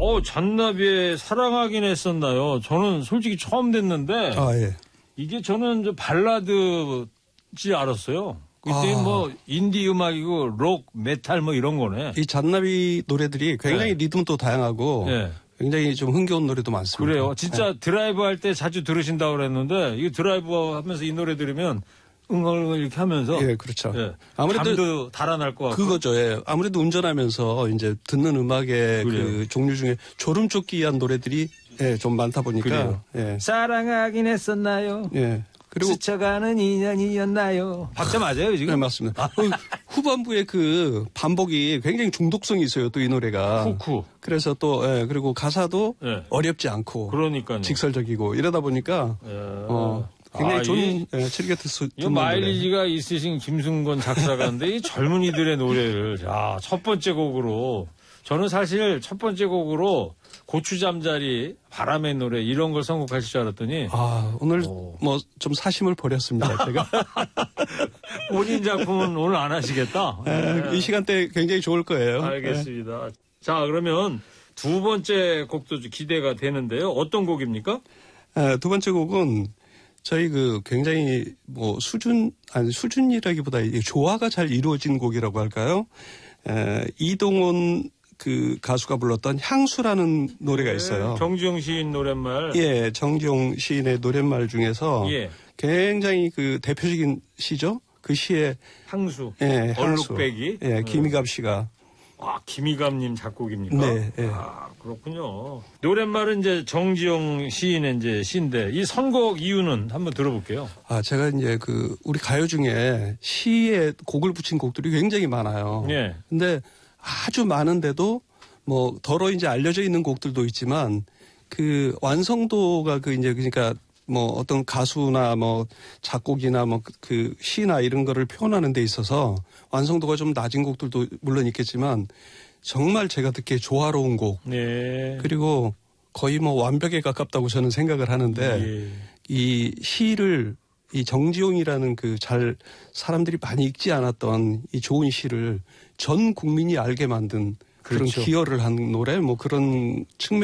잔나비에 사랑하긴 했었나요? 저는 솔직히 처음 듣는데 예. 이게 저는 발라드지 알았어요. 그때 인디 음악이고 록, 메탈 이런 거네. 이 잔나비 노래들이 굉장히 리듬도 다양하고 굉장히 좀 흥겨운 노래도 많습니다. 그래요. 진짜 드라이브 할 때 자주 들으신다고 그랬는데 이거 드라이브 하면서 이 노래 들으면 응얼응얼 이렇게 하면서 그렇죠. 아무래도 잠도 달아날 것 같고. 그거죠. 아무래도 운전하면서 이제 듣는 음악의 그 종류 중에 졸음쫓기한 노래들이 좀 많다 보니까 사랑하긴 했었나요? 그리고 스쳐가는 인연이었나요? 박자 맞아요 지금? 네, 맞습니다. 후반부에 그 반복이 굉장히 중독성이 있어요. 또 이 노래가. 후쿠. 그래서 또 그리고 가사도 어렵지 않고 그러니까요. 직설적이고 이러다 보니까 굉장히 좋은 즐겨 듣는 이 마일리지가 있으신 김승건 작사가인데 이 젊은이들의 노래를 첫 번째 곡으로 저는 사실 첫 번째 곡으로 고추잠자리 바람의 노래 이런 걸 선곡하실 줄 알았더니 오늘 좀 사심을 버렸습니다. 제가 본인 작품은 오늘 안 하시겠다. 이 시간대 굉장히 좋을 거예요. 알겠습니다. 자 그러면 두 번째 곡도 기대가 되는데요. 어떤 곡입니까? 두 번째 곡은 저희 굉장히 수준이라기보다 조화가 잘 이루어진 곡이라고 할까요? 이동원 그 가수가 불렀던 향수라는 노래가 있어요. 정지용 시인 노랫말. 정지용 시인의 노랫말 중에서 굉장히 그 대표적인 시죠. 그 시의 향수. 향수. 얼룩배기. 김희갑 씨가. 김희갑님 작곡입니까? 네. 그렇군요. 노랫말은 이제 정지용 시인의 이제 시인데 이 선곡 이유는 한번 들어볼게요. 제가 이제 우리 가요 중에 시에 곡을 붙인 곡들이 굉장히 많아요. 근데 아주 많은데도 덜어 이제 알려져 있는 곡들도 있지만 그 완성도가 그러니까 어떤 가수나 작곡이나 그 시나 이런 거를 표현하는 데 있어서 완성도가 좀 낮은 곡들도 물론 있겠지만 정말 제가 듣기에 조화로운 곡 그리고 거의 완벽에 가깝다고 저는 생각을 하는데 이 시를 이 정지용이라는 사람들이 많이 읽지 않았던 이 좋은 시를 전 국민이 알게 만든 그런 기여를 한 노래 그런 측면